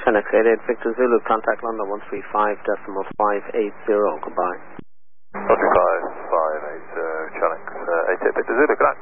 Phoenix 88 Victor Zulu, contact London 135.580, goodbye. 135.580, Challex 88 Victor Zulu, good night.